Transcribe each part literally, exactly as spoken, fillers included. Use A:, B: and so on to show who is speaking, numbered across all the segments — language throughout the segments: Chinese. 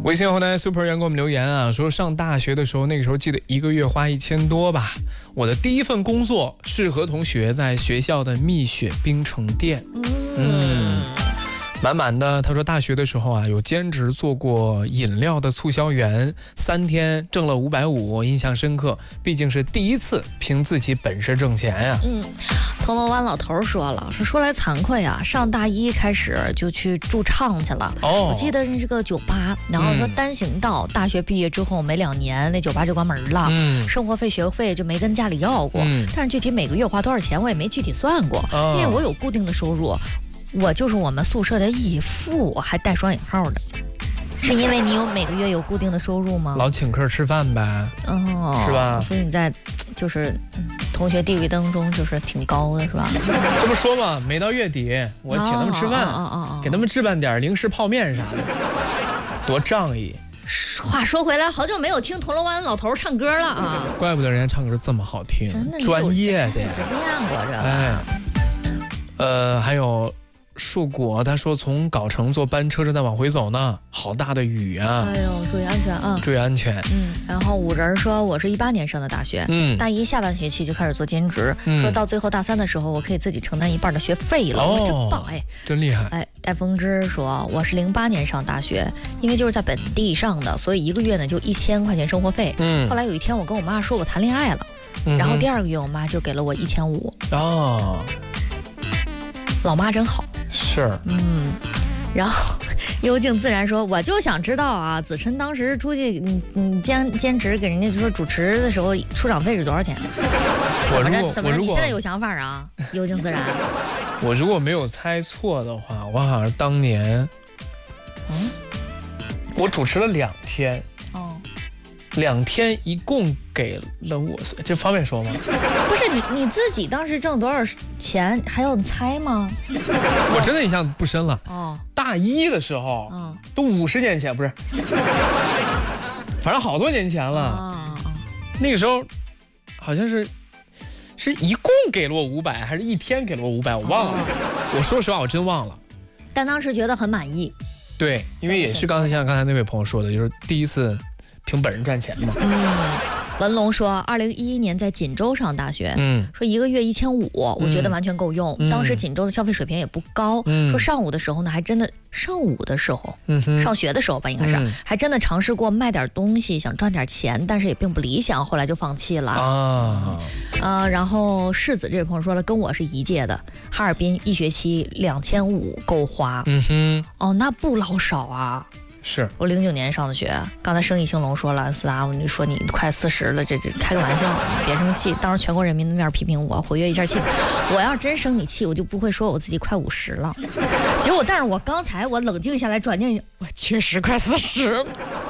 A: 微信后台 Super 员给我们留言啊，说上大学的时候，那个时候记得一个月花一千多吧。我的第一份工作是和同学在学校的蜜雪冰城店，嗯，满满的。他说大学的时候啊，有兼职做过饮料的促销员，三天挣了五百五，印象深刻。毕竟是第一次凭自己本事挣钱呀、啊。
B: 嗯。铜锣湾老头说了，说说来惭愧啊，上大一开始就去驻唱去了。哦，我记得是这个酒吧，然后说单行道，嗯、大学毕业之后没两年，那酒吧就关门了。嗯，生活费、学费就没跟家里要过。嗯，但是具体每个月花多少钱，我也没具体算过，哦、因为我有固定的收入，我就是我们宿舍的义父，还带双引号的。是因为你有每个月有固定的收入吗？
A: 老请客吃饭呗，哦，是吧？
B: 所以你在就是同学地位当中就是挺高的，是吧？
A: 这不说嘛，每到月底我请他们吃饭，哦哦哦哦、给他们置办点零食、泡面啥的，多仗义。
B: 话说回来，好久没有听铜锣湾老头唱歌了啊！
A: 怪不得人家唱歌这么好听，真的专业的呀。
B: 这样过着。
A: 哎，呃，还有。树果他说从藁城坐班车正在往回走呢，好大的雨啊！
B: 哎呦，注意安全啊！
A: 注意安全。
B: 嗯，然后五人说我是一八年上的大学，嗯，大一下半学期就开始做兼职，嗯、说到最后大三的时候，我可以自己承担一半的学费了，哦、真棒哎，
A: 真厉害！
B: 哎，戴风之说我是零八年上大学，因为就是在本地上的，所以一个月呢就一千块钱生活费。嗯，后来有一天我跟我妈说我谈恋爱了，嗯、然后第二个月我妈就给了我一千五。哦，老妈真好。
A: 是，
B: 嗯，然后幽静自然说，我就想知道啊，子琛当时出去你你兼兼职给人家说主持的时候出场费是多少钱？
A: 我如果
B: 怎么着？你现在有想法啊？幽静自然，
A: 我如果没有猜错的话，我好像当年，嗯，我主持了两天，哦。两天一共给了我，这方便说吗？
B: 不是你你自己当时挣多少钱，还要你猜吗？
A: 我真的印象不深了。哦，大一的时候，嗯，都五十年前，不是，反正好多年前了。啊，那个时候好像是是一共给了我五百，还是一天给了我五百，我忘了。哦、我说实话，我真忘了。
B: 但当时觉得很满意。
A: 对，因为也是刚才像刚才那位朋友说的，就是第一次。凭本人赚钱嘛。嗯，
B: 文龙说，二零一一年在锦州上大学，嗯，说一个月一千五，我觉得完全够用。嗯、当时锦州的消费水平也不高，嗯、说上午的时候呢，还真的上午的时候，嗯、上学的时候吧，应该是、嗯、还真的尝试过卖点东西，想赚点钱，但是也并不理想，后来就放弃了。啊，呃，然后世子这位朋友说了，跟我是一届的，哈尔滨一学期两千五够花。嗯哼，哦，那不老少啊。
A: 是
B: 我零九年上的学，刚才生意兴隆说了思达，你说你快四十了，这这开个玩笑，别生气，当着全国人民的面批评我，活跃一下气氛。我要真生你气，我就不会说我自己快五十了。结果，但是我刚才我冷静下来，转念，我确实快四十。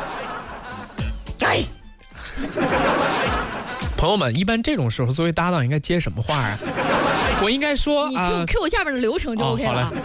B: 哎，
A: 朋友们，一般这种时候作为搭档应该接什么话啊？我应该说，
B: 你听 Q 下面的流程就 OK 了。哦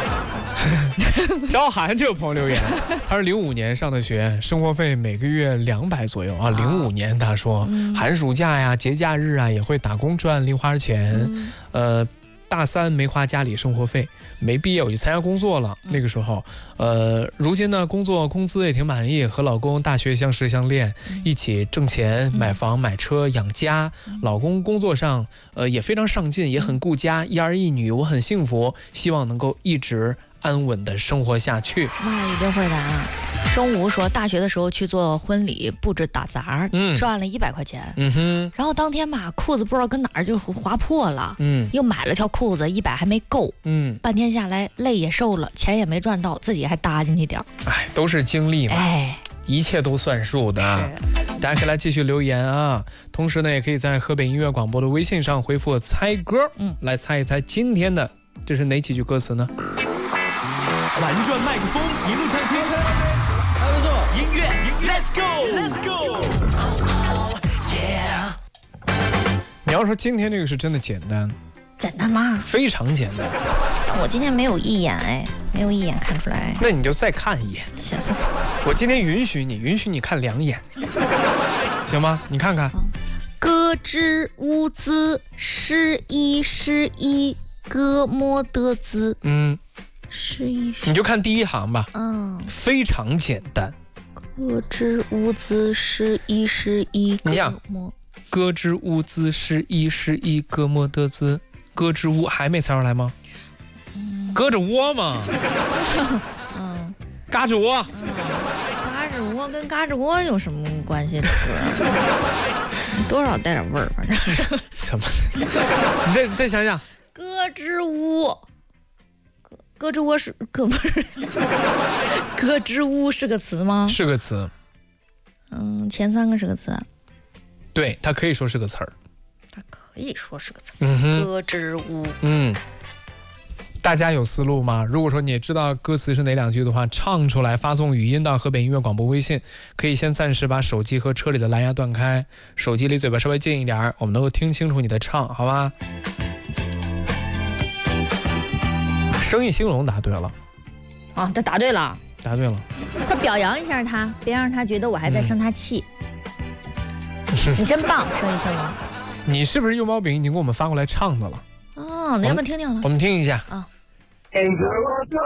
A: 张涵这位朋友留言，他是零五年上的学，生活费每个月两百左右啊。零五年他说，嗯、寒暑假呀、节假日啊也会打工赚零花钱。嗯、呃，大三没花家里生活费，没毕业我就参加工作了。嗯、那个时候，呃，如今呢工作工资也挺满意，和老公大学相识相恋，嗯、一起挣钱买房买车养家。嗯、老公工作上呃也非常上进，也很顾家，一儿一女，我很幸福，希望能够一直安稳的生活下去。
B: 那一定会的啊！中午说大学的时候去做婚礼布置打杂，嗯，赚了一百块钱，嗯哼。然后当天吧，裤子不知道跟哪儿就划破了，嗯，又买了条裤子，一百还没够，嗯，半天下来累也瘦了，钱也没赚到，自己还搭进去点儿。
A: 哎，都是经历嘛，哎，一切都算数的。大家可以来继续留言啊，同时呢，也可以在河北音乐广播的微信上回复猜歌，嗯，来猜一猜今天的这是哪几句歌词呢？
C: 玩转麦克风，一路唱天，还不错。音乐 ，Let's go，Let's go，
A: yeah。你要说今天这个是真的简单，
B: 简单吗？
A: 非常简单。
B: 但我今天没有一眼哎，没有一眼看出来。
A: 那你就再看一眼。
B: 行行行，
A: 我今天允许你，允许你看两眼，行吗？你看看。
B: 歌之无资，诗一诗一，歌莫得资。嗯。诗一，
A: 你就看第一行吧，嗯，非常简单。
B: 歌之舞姿诗意诗意
A: 你想歌之舞姿诗意诗意歌莫得姿，歌之舞还没猜出来吗？嗯、胳肢窝嘛。嗯，嘎吱窝。
B: 嘎吱窝跟嘎吱窝有什么关系？多少带点味儿，反正。
A: 什么？你再再想想。
B: 歌之舞。歌之窝是歌不是？歌之舞是个词吗？
A: 是个词。
B: 嗯，前三个是个词。
A: 对，它可以说是个词儿。
B: 它可以说是个词。
A: 嗯哼。
B: 歌之舞。
A: 嗯。大家有思路吗？如果说你知道歌词是哪两句的话，唱出来，发送语音到河北音乐广播微信。可以先暂时把手机和车里的蓝牙断开，手机离嘴巴稍微近一点，我们能够听清楚你的唱，好吗？生意兴隆答对了。
B: 啊，他答对了。
A: 答对了。
B: 快表扬一下他，别让他觉得我还在生他气。嗯、你真棒，生意兴隆。
A: 你是不是用毛饼已经给我们发过来唱的了？
B: 哦，那要不听听呢？
A: 我们听一下。
B: 啊。
D: 跟着我走，